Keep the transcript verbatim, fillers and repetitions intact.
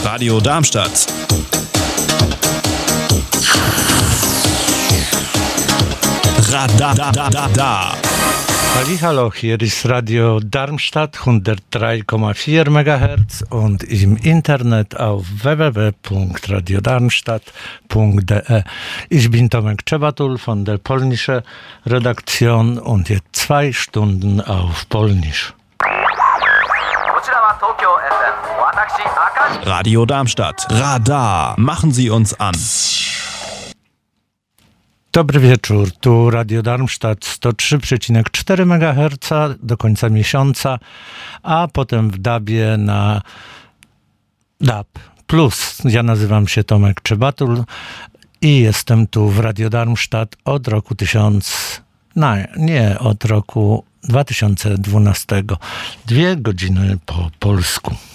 Radio Darmstadt. Radadadada. Hallo, hier ist Radio Darmstadt hundertdrei Komma vier Megahertz und im Internet auf w w w punkt radio darmstadt punkt d e. Ich bin Tomek Czebatul von der polnischen Redaktion und jetzt zwei Stunden auf Polnisch. Radio Darmstadt. Radar. Machen Sie uns an. Dobry wieczór, tu Radio Darmstadt sto trzy przecinek cztery megaherca do końca miesiąca, a potem w dabie na D A B plus. Ja nazywam się Tomek Czebatul i jestem tu w Radio Darmstadt od roku tysiąc... No, nie, od roku dwa tysiące dwunastego. Dwie godziny po polsku.